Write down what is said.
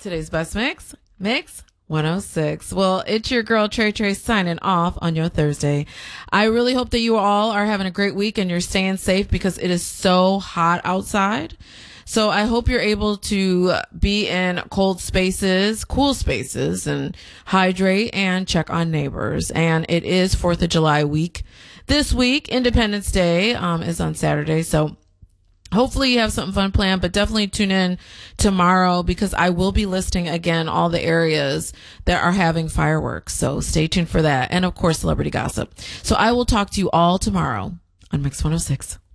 Today's best mix 106. Well, it's your girl Trey signing off on your Thursday. I really hope that you all are having a great week and you're staying safe because it is so hot outside. So I hope you're able to be in cold spaces, cool spaces, and hydrate and check on neighbors. And it is 4th of July week. This week, Independence Day is on Saturday. So hopefully you have something fun planned, but definitely tune in tomorrow because I will be listing again all the areas that are having fireworks. So stay tuned for that. And of course, celebrity gossip. So I will talk to you all tomorrow on Mix 106.